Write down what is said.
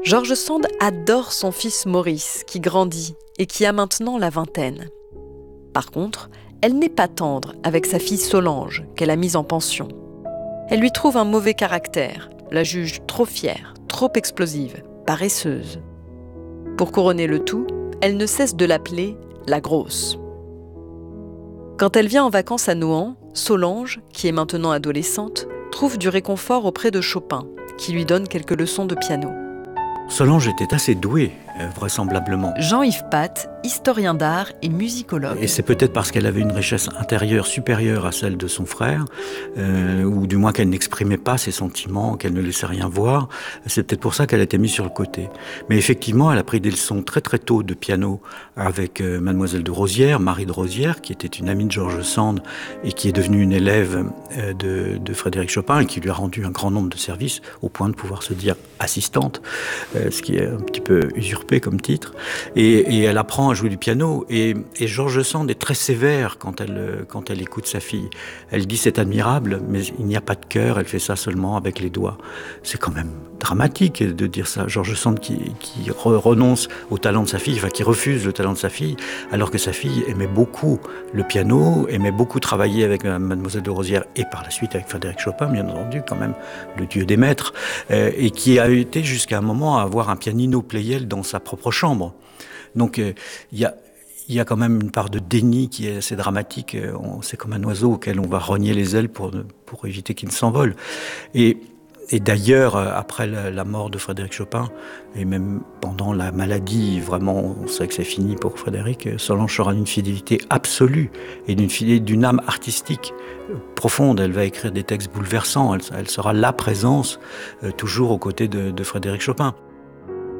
George Sand adore son fils Maurice, qui grandit et qui a maintenant la vingtaine. Par contre, elle n'est pas tendre avec sa fille Solange, qu'elle a mise en pension. Elle lui trouve un mauvais caractère, la juge trop fière, trop explosive, paresseuse. Pour couronner le tout, elle ne cesse de l'appeler la grosse. Quand elle vient en vacances à Nohant, Solange, qui est maintenant adolescente, trouve du réconfort auprès de Chopin, qui lui donne quelques leçons de piano. Solange était assez douée, vraisemblablement. Jean-Yves Path, historien d'art et musicologue. Et c'est peut-être parce qu'elle avait une richesse intérieure supérieure à celle de son frère, ou du moins qu'elle n'exprimait pas ses sentiments, qu'elle ne laissait rien voir. C'est peut-être pour ça qu'elle a été mise sur le côté. Mais effectivement, elle a pris des leçons très très tôt de piano avec Mademoiselle de Rosières, Marie de Rosières, qui était une amie de George Sand et qui est devenue une élève de Frédéric Chopin et qui lui a rendu un grand nombre de services au point de pouvoir se dire assistante, ce qui est un petit peu usurpé comme titre. Et elle apprend à jouer du piano. Et George Sand est très sévère quand elle écoute sa fille. Elle dit c'est admirable, mais il n'y a pas de cœur, elle fait ça seulement avec les doigts. C'est quand même dramatique de dire ça. George Sand qui renonce au talent de sa fille, enfin qui refuse le talent de sa fille, alors que sa fille aimait beaucoup le piano, aimait beaucoup travailler avec Mademoiselle de Rosières et par la suite avec Frédéric Chopin, bien entendu, quand même le dieu des maîtres, et qui a été jusqu'à un moment à avoir un pianino Pleyel dans sa propre chambre. Donc il y a quand même une part de déni qui est assez dramatique. C'est comme un oiseau auquel on va rogner les ailes pour éviter qu'il ne s'envole. Et d'ailleurs, après la mort de Frédéric Chopin, et même pendant la maladie, vraiment, on sait que c'est fini pour Frédéric, Solange sera d'une fidélité absolue et d'une âme artistique profonde. Elle va écrire des textes bouleversants, elle sera la présence toujours aux côtés de Frédéric Chopin.